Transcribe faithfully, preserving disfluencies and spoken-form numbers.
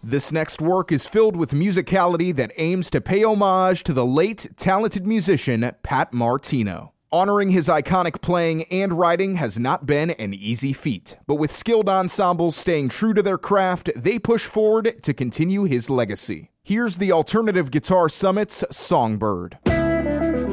This next work is filled with musicality that aims to pay homage to the late, talented musician Pat Martino. Honoring his iconic playing and writing has not been an easy feat, but with skilled ensembles staying true to their craft, they push forward to continue his legacy. Here's the Alternative Guitar Summit's Songbird.